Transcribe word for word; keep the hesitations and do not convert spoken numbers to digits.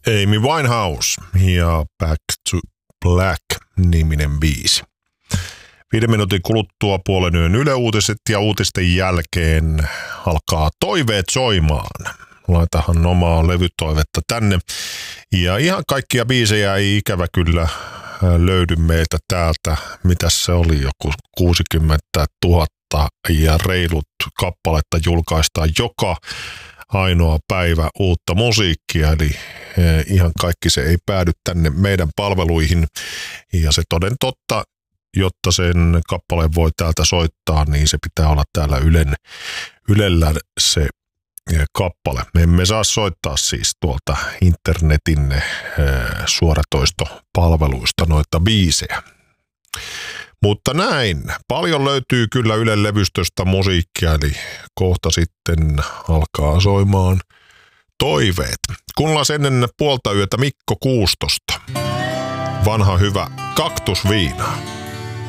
Amy Winehouse ja Back to Black-niminen biisi. Viiden minuutin kuluttua puolen yön Yle Uutiset ja uutisten jälkeen alkaa toiveet soimaan. Laitahan omaa levytoivetta tänne. Ja ihan kaikkia biisejä ei ikävä kyllä löydy meiltä täältä. Mitäs se oli? Joku kuusikymmentätuhatta ja reilut kappaletta julkaistaan joka ainoa päivä uutta musiikkia, eli ihan kaikki se ei päädy tänne meidän palveluihin. Ja se toden totta, jotta sen kappaleen voi täältä soittaa, niin se pitää olla täällä Ylen, Ylellä se kappale. Me emme saa soittaa siis tuolta internetin suoratoistopalveluista noita biisejä. Mutta näin, paljon löytyy kyllä Ylen levystöstä musiikkia, eli kohta sitten alkaa soimaan toiveet. Kuunnellaan ennen puolta yötä Mikko Kuustosta. Vanha hyvä kaktusviina.